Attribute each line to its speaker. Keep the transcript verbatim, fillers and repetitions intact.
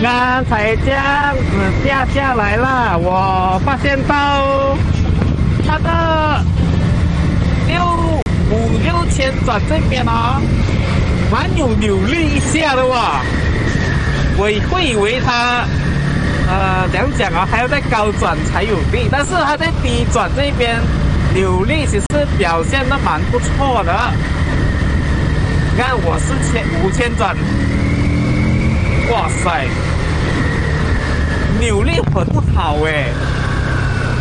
Speaker 1: 刚才这样子下下来了，我发现到它的六五六千转这边哦，蛮有扭力一下的哇！我会以为它呃怎样讲啊，还要在高转才有力，但是它在低转这边扭力其实表现的蛮不错的。你看我四千五千转，哇塞，扭力很好诶。